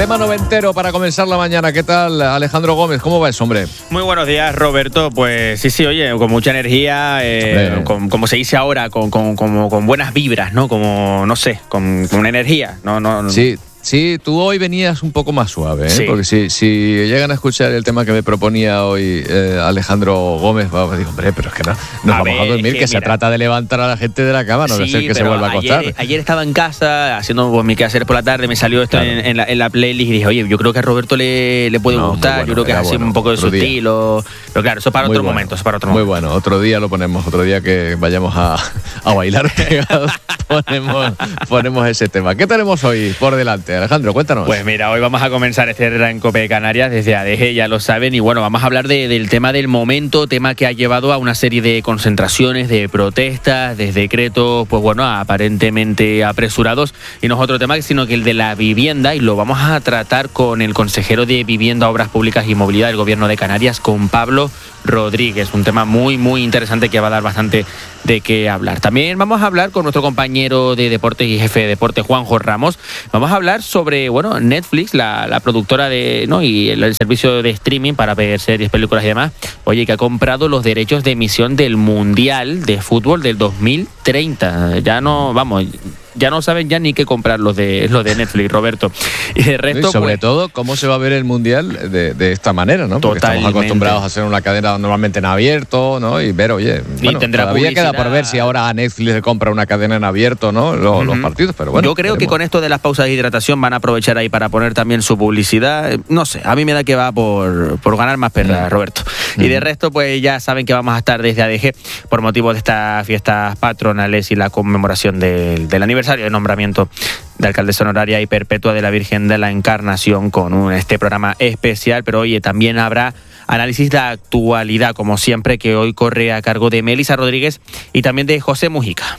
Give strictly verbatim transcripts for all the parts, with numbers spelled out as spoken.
Tema noventero para comenzar la mañana. ¿Qué tal, Alejandro Gómez? ¿Cómo va eso, hombre? Muy buenos días, Roberto. Pues sí, sí, oye, con mucha energía, eh, con, como se dice ahora, con, con, con, con buenas vibras, ¿no? Como, no sé, con, con una energía. No, no, sí. Sí, tú hoy venías un poco más suave, ¿eh? Sí. Porque si, si llegan a escuchar el tema que me proponía hoy eh, Alejandro Gómez, va, digo, hombre, pero es que no, nos a vamos ver, a dormir, que, que se mira, trata de levantar a la gente de la cama, no sí, de ser que se vuelva a acostar. Ayer, ayer estaba en casa haciendo pues, mi quehacer por la tarde, me salió esto Claro. en, en, la, en la playlist y dije, oye, yo creo que a Roberto le, le puede No, gustar, bueno, yo creo que es así bueno, un poco de su otro día. estilo. Pero claro, eso para Muy otro bueno, momento, eso para otro muy momento. bueno, otro día lo ponemos, otro día que vayamos a, a bailar pegados, ponemos, ponemos ese tema. ¿Qué tenemos hoy por delante, Alejandro? Cuéntanos. Pues mira, hoy vamos a comenzar este gran Cope de Canarias desde A D G, ya lo saben, y bueno, vamos a hablar de, del tema del momento, tema que ha llevado a una serie de concentraciones, de protestas, de decretos, pues bueno, aparentemente apresurados, y no es otro tema sino que el de la vivienda, y lo vamos a tratar con el consejero de Vivienda, Obras Públicas y Movilidad del Gobierno de Canarias, con Pablo Rodríguez, un tema muy, muy interesante que va a dar bastante de qué hablar. También vamos a hablar con nuestro compañero de deportes y jefe de deportes, Juanjo Ramos. Vamos a hablar sobre, bueno, Netflix, la, la productora de, ¿no? y el, el servicio de streaming para ver series, películas y demás. Oye, que ha comprado los derechos de emisión del Mundial de Fútbol del dos mil treinta. Ya no, vamos, ya no saben ya ni qué comprar los de los de Netflix, Roberto. Y de resto, y sobre pues, todo, cómo se va a ver el Mundial de, de esta manera, ¿no? Porque Totalmente. estamos acostumbrados a hacer una cadena normalmente en abierto, ¿no? Y ver, oye, Y bueno, tendrá todavía queda por ver publicidad. si ahora a Netflix le compra una cadena en abierto, ¿no? Los, Uh-huh. los partidos, pero bueno. Yo creo que veremos. con esto de las pausas de hidratación van a aprovechar ahí para poner también su publicidad. No sé, a mí me da que va por, por ganar más perras, Mm. Roberto. Mm. Y de resto, pues ya saben que vamos a estar desde A D G por motivo de estas fiestas patronales y la conmemoración del, del aniversario de nombramiento de alcaldesa honoraria y perpetua de la Virgen de la Encarnación con un, este programa especial. Pero oye, también habrá análisis de actualidad, como siempre, que hoy corre a cargo de Melissa Rodríguez y también de José Mujica.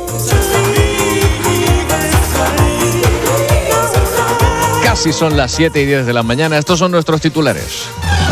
Casi son las siete y diez de la mañana. Estos son nuestros titulares.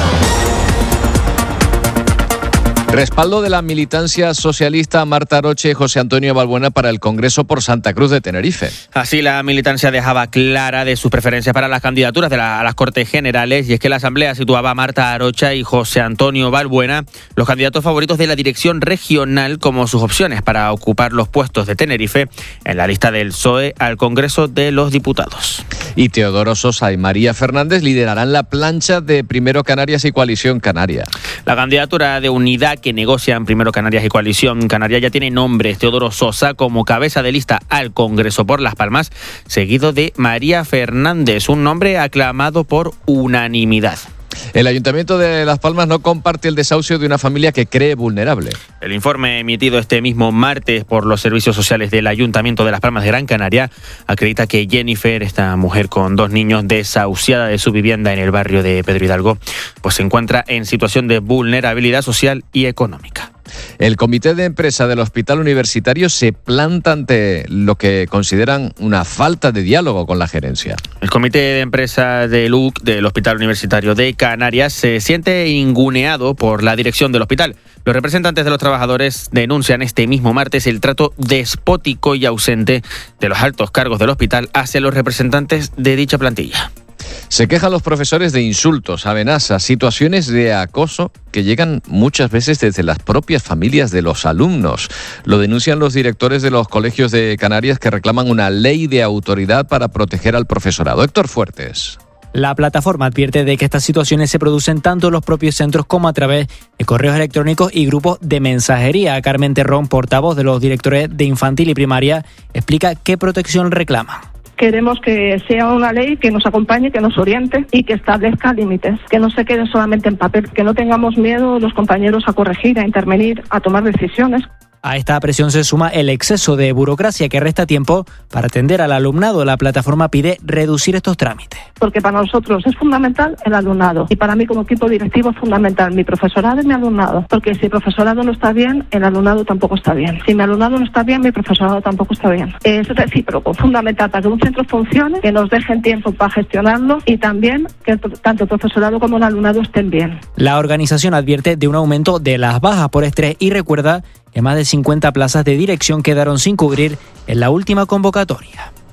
Respaldo de la militancia socialista Marta Aroche y José Antonio Balbuena para el Congreso por Santa Cruz de Tenerife. Así la militancia dejaba clara de sus preferencias para las candidaturas de la, a las Cortes Generales, y es que la Asamblea situaba a Marta Arocha y José Antonio Balbuena, los candidatos favoritos de la dirección regional, como sus opciones para ocupar los puestos de Tenerife en la lista del P S O E al Congreso de los Diputados. Y Teodoro Sosa y María Fernández liderarán la plancha de Primero Canarias y Coalición Canaria. La candidatura de unidad que negocian Primero Canarias y Coalición Canaria ya tiene nombre: Teodoro Sosa como cabeza de lista al Congreso por Las Palmas, seguido de María Fernández, un nombre aclamado por unanimidad. El Ayuntamiento de Las Palmas no comparte el desahucio de una familia que cree vulnerable. El informe emitido este mismo martes por los servicios sociales del Ayuntamiento de Las Palmas de Gran Canaria acredita que Jennifer, esta mujer con dos niños desahuciada de su vivienda en el barrio de Pedro Hidalgo, pues se encuentra en situación de vulnerabilidad social y económica. El comité de empresa del Hospital Universitario se planta ante lo que consideran una falta de diálogo con la gerencia. El comité de empresa del U C, del Hospital Universitario de Canarias, se siente ninguneado por la dirección del hospital. Los representantes de los trabajadores denuncian este mismo martes el trato despótico y ausente de los altos cargos del hospital hacia los representantes de dicha plantilla. Se quejan los profesores de insultos, amenazas, situaciones de acoso que llegan muchas veces desde las propias familias de los alumnos. Lo denuncian los directores de los colegios de Canarias, que reclaman una ley de autoridad para proteger al profesorado. Héctor Fuertes. La plataforma advierte de que estas situaciones se producen tanto en los propios centros como a través de correos electrónicos y grupos de mensajería. Carmen Terrón, portavoz de los directores de infantil y primaria, explica qué protección reclama. Queremos que sea una ley que nos acompañe, que nos oriente y que establezca límites, que no se quede solamente en papel, que no tengamos miedo los compañeros a corregir, a intervenir, a tomar decisiones. A esta presión se suma el exceso de burocracia que resta tiempo para atender al alumnado. La plataforma pide reducir estos trámites. Porque para nosotros es fundamental el alumnado, y para mí como equipo directivo es fundamental mi profesorado y mi alumnado, porque si el profesorado no está bien, el alumnado tampoco está bien. Si mi alumnado no está bien, mi profesorado tampoco está bien. Es recíproco, fundamental para que un centro funcione, que nos dejen tiempo para gestionarlo y también que tanto el profesorado como el alumnado estén bien. La organización advierte de un aumento de las bajas por estrés y recuerda que más de cincuenta plazas de dirección quedaron sin cubrir en la última convocatoria.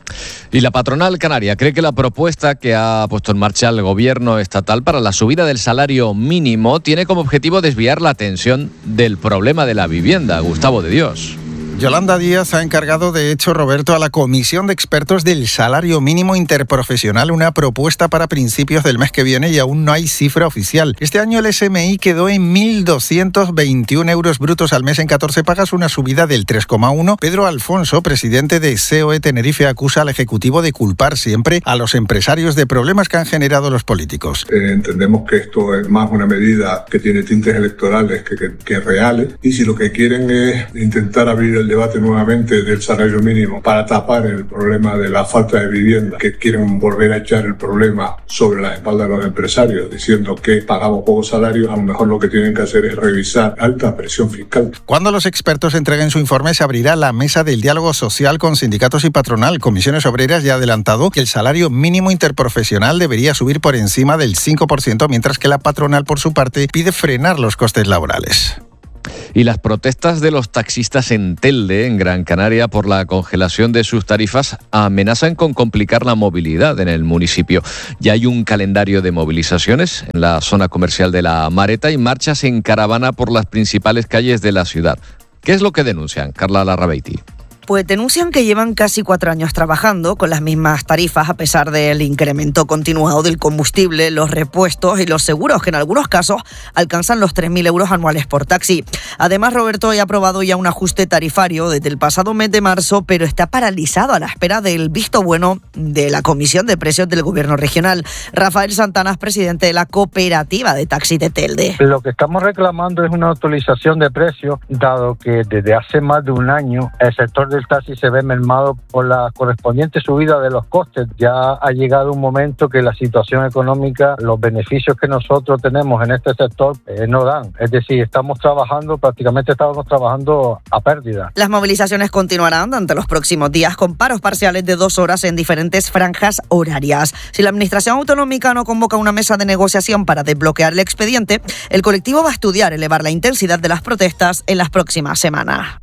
Y la patronal canaria cree que la propuesta que ha puesto en marcha el gobierno estatal para la subida del salario mínimo tiene como objetivo desviar la atención del problema de la vivienda. Gustavo de Dios. Yolanda Díaz ha encargado, de hecho, Roberto, a la Comisión de Expertos del Salario Mínimo Interprofesional una propuesta para principios del mes que viene y aún no hay cifra oficial. Este año el S M I quedó en mil doscientos veintiún euros brutos al mes en catorce pagas, una subida del tres coma uno. Pedro Alfonso, presidente de C O E Tenerife, acusa al Ejecutivo de culpar siempre a los empresarios de problemas que han generado los políticos. Eh, entendemos que esto es más una medida que tiene tintes electorales que, que, que reales, y si lo que quieren es intentar abrir el debate nuevamente del salario mínimo para tapar el problema de la falta de vivienda, que quieren volver a echar el problema sobre las espaldas de los empresarios, diciendo que pagamos pocos salarios, a lo mejor lo que tienen que hacer es revisar alta presión fiscal. Cuando los expertos entreguen su informe, se abrirá la mesa del diálogo social con sindicatos y patronal. Comisiones Obreras ya ha adelantado que el salario mínimo interprofesional debería subir por encima del cinco por ciento, mientras que la patronal, por su parte, pide frenar los costes laborales. Y las protestas de los taxistas en Telde, en Gran Canaria, por la congelación de sus tarifas, amenazan con complicar la movilidad en el municipio. Ya hay un calendario de movilizaciones en la zona comercial de La Mareta y marchas en caravana por las principales calles de la ciudad. ¿Qué es lo que denuncian? Carla Larrabeiti. Pues denuncian que llevan casi cuatro años trabajando con las mismas tarifas a pesar del incremento continuado del combustible, los repuestos y los seguros, que en algunos casos alcanzan los tres mil euros anuales por taxi. Además, Roberto ha aprobado ya un ajuste tarifario desde el pasado mes de marzo, pero está paralizado a la espera del visto bueno de la Comisión de Precios del Gobierno Regional. Rafael Santana es presidente de la Cooperativa de Taxis de Telde. Lo que estamos reclamando es una actualización de precios, dado que desde hace más de un año el sector de el taxi se ve mermado por la correspondiente subida de los costes. Ya ha llegado un momento que la situación económica, los beneficios que nosotros tenemos en este sector eh, no dan. Es decir, estamos trabajando, prácticamente estamos trabajando a pérdida. Las movilizaciones continuarán durante los próximos días con paros parciales de dos horas en diferentes franjas horarias. Si la Administración Autonómica no convoca una mesa de negociación para desbloquear el expediente, el colectivo va a estudiar elevar la intensidad de las protestas en las próximas semanas.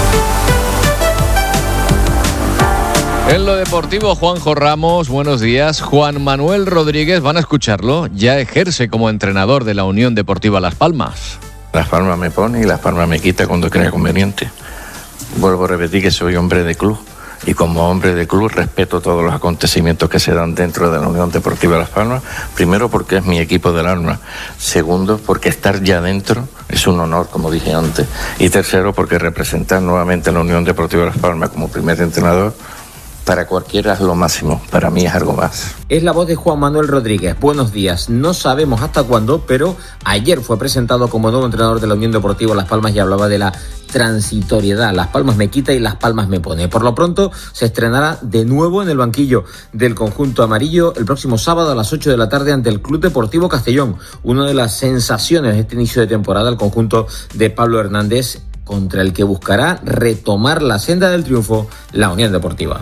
En lo deportivo, Juanjo Ramos, buenos días. Juan Manuel Rodríguez, van a escucharlo, ya ejerce como entrenador de la Unión Deportiva Las Palmas. Las Palmas me pone y Las Palmas me quita cuando crea conveniente. Vuelvo a repetir que soy hombre de club y como hombre de club respeto todos los acontecimientos que se dan dentro de la Unión Deportiva Las Palmas. Primero porque es mi equipo del alma. Segundo porque estar ya dentro es un honor, como dije antes. Y tercero porque representar nuevamente a la Unión Deportiva Las Palmas como primer entrenador, para cualquiera es lo máximo, para mí es algo más. Es la voz de Juan Manuel Rodríguez. Buenos días. No sabemos hasta cuándo, pero ayer fue presentado como nuevo entrenador de la Unión Deportiva Las Palmas y hablaba de la transitoriedad. Las Palmas me quita y Las Palmas me pone. Por lo pronto se estrenará de nuevo en el banquillo del conjunto amarillo el próximo sábado a las ocho de la tarde ante el Club Deportivo Castellón. Una de las sensaciones de este inicio de temporada, el conjunto de Pablo Hernández, contra el que buscará retomar la senda del triunfo la Unión Deportiva.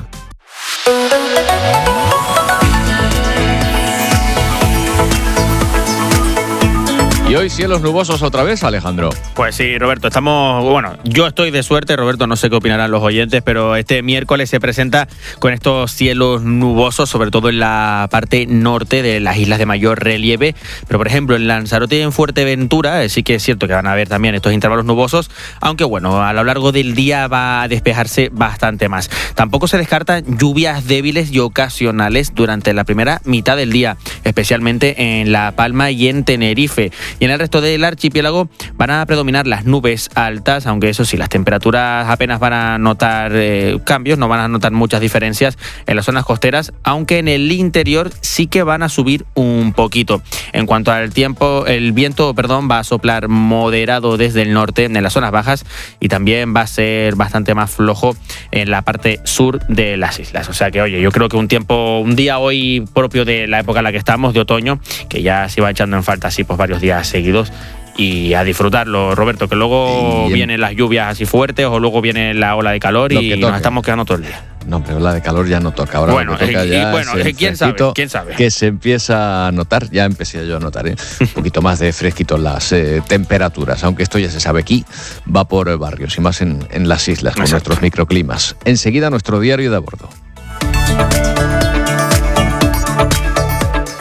Y hoy cielos nubosos otra vez, Alejandro. Pues sí, Roberto, estamos... Bueno, yo estoy de suerte, Roberto, no sé qué opinarán los oyentes, pero este miércoles se presenta con estos cielos nubosos, sobre todo en la parte norte de las islas de mayor relieve. Pero, por ejemplo, en Lanzarote y en Fuerteventura sí que es cierto que van a haber también estos intervalos nubosos, aunque, bueno, a lo largo del día va a despejarse bastante más. Tampoco se descartan lluvias débiles y ocasionales durante la primera mitad del día, especialmente en La Palma y en Tenerife. Y en el resto del archipiélago van a predominar las nubes altas, aunque eso sí, las temperaturas apenas van a notar eh, cambios, no van a notar muchas diferencias en las zonas costeras, aunque en el interior sí que van a subir un poquito. En cuanto al tiempo, el viento, perdón, va a soplar moderado desde el norte en las zonas bajas y también va a ser bastante más flojo en la parte sur de las islas. O sea que, oye, yo creo que un tiempo, un día hoy propio de la época en la que estamos, de otoño, que ya se va echando en falta así pues varios días seguidos, y a disfrutarlo, Roberto, que luego en... vienen las lluvias así fuertes o luego viene la ola de calor y nos estamos quedando todo el día. No, pero la de calor ya no toca. Ahora bueno, lo que toca y, ya bueno, quién sabe, quién sabe. Que se empieza a notar, ya empecé yo a notar, ¿eh? un poquito más de fresquito las eh, temperaturas, aunque esto ya se sabe aquí, va por barrios y más en, en las islas con Exacto. nuestros microclimas. Enseguida nuestro diario de a bordo.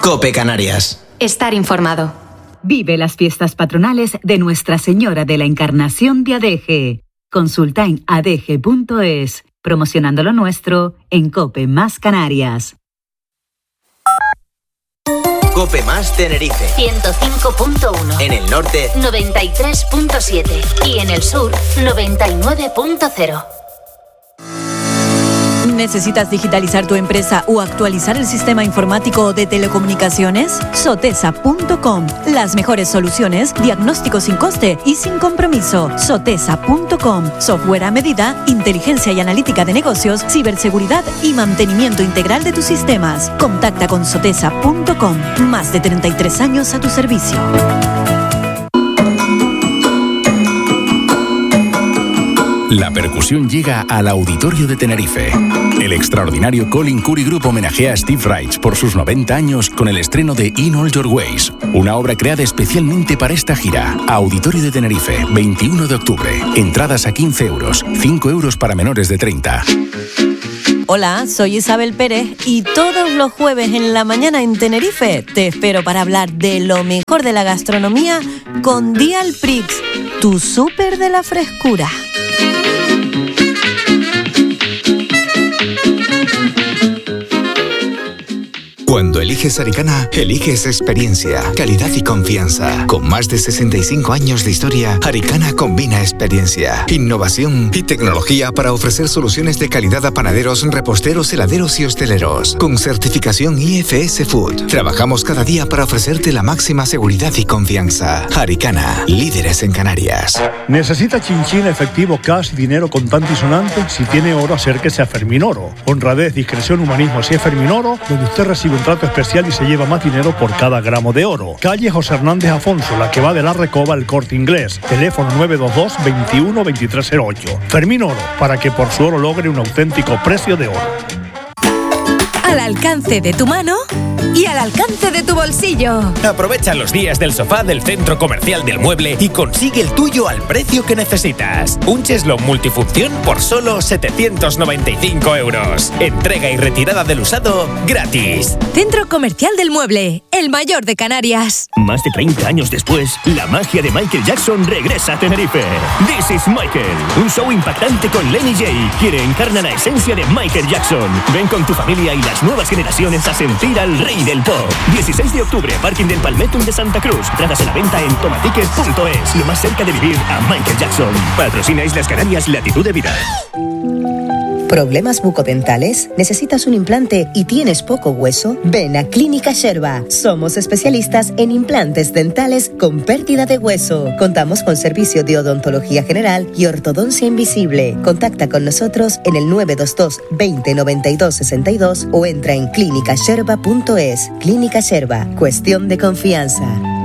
COPE Canarias. Estar informado. Vive las fiestas patronales de Nuestra Señora de la Encarnación de Adeje. Consulta en adeje punto es, promocionando lo nuestro en COPE Más Canarias. COPE Más Tenerife. ciento cinco punto uno. En el norte, noventa y tres punto siete. Y en el sur, noventa y nueve punto cero. ¿Necesitas digitalizar tu empresa o actualizar el sistema informático de telecomunicaciones? Sotesa punto com. Las mejores soluciones, diagnóstico sin coste y sin compromiso. Sotesa punto com. Software a medida, inteligencia y analítica de negocios, ciberseguridad y mantenimiento integral de tus sistemas. Contacta con Sotesa punto com. Más de treinta y tres años a tu servicio. La percusión llega al Auditorio de Tenerife. El extraordinario Colin Currie Group homenajea a Steve Reich por sus noventa años con el estreno de In All Your Ways, una obra creada especialmente para esta gira. Auditorio de Tenerife, veintiuno de octubre. Entradas a quince euros, cinco euros para menores de treinta. Hola, soy Isabel Pérez y todos los jueves en la mañana en Tenerife te espero para hablar de lo mejor de la gastronomía con Dial Prix, tu súper de la frescura. Cuando eliges Aricana, eliges experiencia, calidad y confianza. Con más de sesenta y cinco años de historia, Aricana combina experiencia, innovación y tecnología para ofrecer soluciones de calidad a panaderos, reposteros, heladeros y hosteleros. Con certificación I F S Food, trabajamos cada día para ofrecerte la máxima seguridad y confianza. Aricana, líderes en Canarias. ¿Necesita chinchín, efectivo, cash, dinero contante y sonante? Si tiene oro, acérquese a Fermín Oro. Honradez, discreción, humanismo, si es Fermín Oro, donde usted recibe un trato especial y se lleva más dinero por cada gramo de oro. Calle José Hernández Afonso, la que va de la Recoba al Corte Inglés. Teléfono nueve dos dos, veintiuno, veintitrés cero ocho. Fermín Oro, para que por su oro logre un auténtico precio de oro. Al alcance de tu mano y al alcance de tu bolsillo. Aprovecha los días del sofá del Centro Comercial del Mueble y consigue el tuyo al precio que necesitas. Un cheslón multifunción por solo setecientos noventa y cinco euros. Entrega y retirada del usado gratis. Centro Comercial del Mueble, el mayor de Canarias. Más de treinta años después, la magia de Michael Jackson regresa a Tenerife. This is Michael, un show impactante con Lenny J, quien encarna la esencia de Michael Jackson. Ven con tu familia y las nuevas generaciones a sentir al rey del pop. dieciséis de octubre, Parking del Palmetum de Santa Cruz. Entradas a la venta en tomaticket punto es. Lo más cerca de vivir a Michael Jackson. Patrocina Islas Canarias, Latitud de Vida. ¿Problemas bucodentales? ¿Necesitas un implante y tienes poco hueso? Ven a Clínica Sherba. Somos especialistas en implantes dentales con pérdida de hueso. Contamos con servicio de odontología general y ortodoncia invisible. Contacta con nosotros en el nueve dos dos, veinte, noventa y dos, sesenta y dos o entra en clínica sherba punto es. Clínica Sherba. Cuestión de confianza.